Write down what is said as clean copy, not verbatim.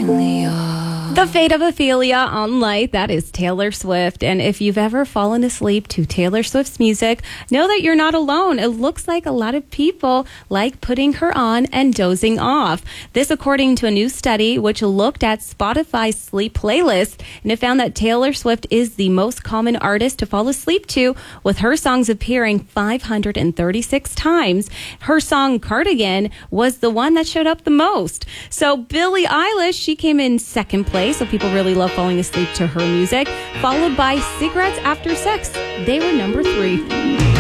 The Fate of Ophelia on Light, that is Taylor Swift. And if you've ever fallen asleep to Taylor Swift's music, know that you're not alone. It looks like a lot of people like putting her on and dozing off. This according to a new study which looked at Spotify's sleep playlist, and it found that Taylor Swift is the most common artist to fall asleep to, with her songs appearing 536 times. Her song Cardigan was the one that showed up the most. So Billie Eilish, she came in second place. So people really love falling asleep to her music, followed by Cigarettes After Sex. They were number 3.